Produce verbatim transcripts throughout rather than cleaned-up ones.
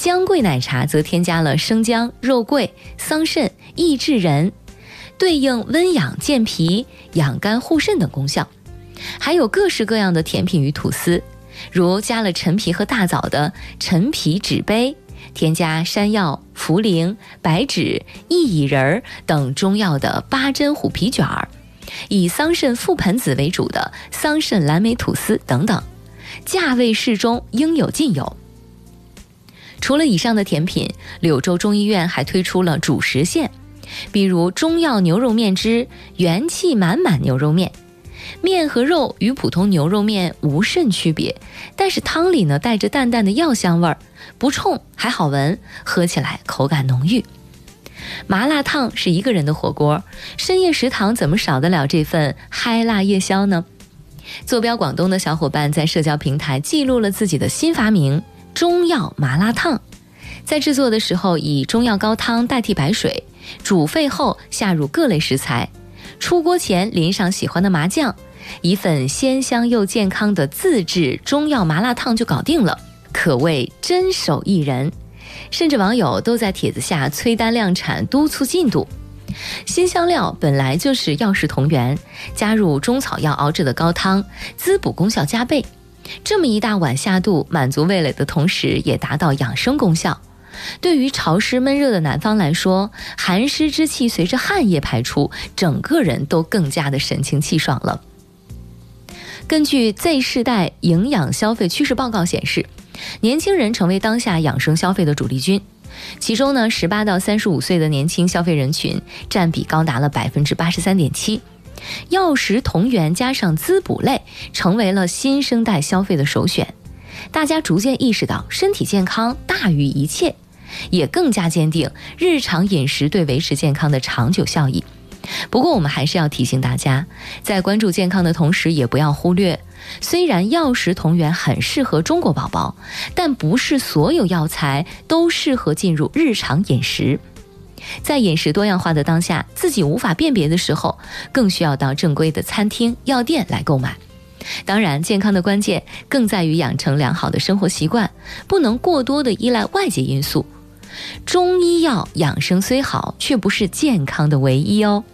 姜桂奶茶则添加了生姜、肉桂、桑葚、益智仁，对应温养健脾、养肝护肾等功效。还有各式各样的甜品与吐司，如加了陈皮和大枣的陈皮纸杯，添加山药、茯苓、白芷、薏苡仁等中药的八珍虎皮卷儿，以桑葚覆盆子为主的桑葚蓝莓吐司等等，价位适中，应有尽有。除了以上的甜品，柳州中医院还推出了主食线，比如中药牛肉面之元气满满牛肉面，面和肉与普通牛肉面无甚区别，但是汤里呢带着淡淡的药香味儿，不冲还好闻，喝起来口感浓郁。麻辣烫是一个人的火锅，深夜食堂怎么少得了这份嗨辣夜宵呢？坐标广东的小伙伴在社交平台记录了自己的新发明中药麻辣烫。在制作的时候，以中药高汤代替白水，煮沸后下入各类食材，出锅前淋上喜欢的麻酱，一份鲜香又健康的自制中药麻辣烫就搞定了，可谓真手艺人。甚至网友都在帖子下催单量产，督促进度。新香料本来就是药食同源，加入中草药熬制的高汤，滋补功效加倍。这么一大碗下肚，满足味蕾的同时也达到养生功效。对于潮湿闷热的南方来说，寒湿之气随着汗液排出，整个人都更加的神清气爽了。根据 Z 世代营养消费趋势报告显示，年轻人成为当下养生消费的主力军，其中呢，十八到三十五岁的年轻消费人群占比高达了 百分之八十三点七， 药食同源加上滋补类成为了新生代消费的首选。大家逐渐意识到身体健康大于一切，也更加坚定日常饮食对维持健康的长久效益。不过我们还是要提醒大家，在关注健康的同时，也不要忽略，虽然药食同源很适合中国宝宝，但不是所有药材都适合进入日常饮食。在饮食多样化的当下，自己无法辨别的时候，更需要到正规的餐厅、药店来购买。当然，健康的关键更在于养成良好的生活习惯，不能过多的依赖外界因素。中医药养生虽好，却不是健康的唯一哦。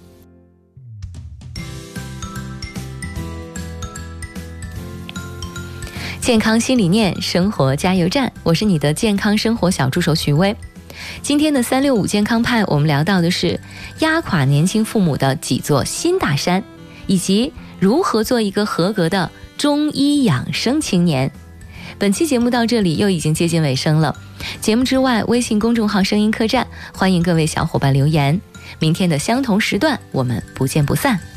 健康新理念，生活加油站，我是你的健康生活小助手许巍。今天的三六五健康派，我们聊到的是压垮年轻父母的几座新大山，以及如何做一个合格的中医养生青年。本期节目到这里又已经接近尾声了，节目之外，微信公众号声音客栈，欢迎各位小伙伴留言。明天的相同时段，我们不见不散。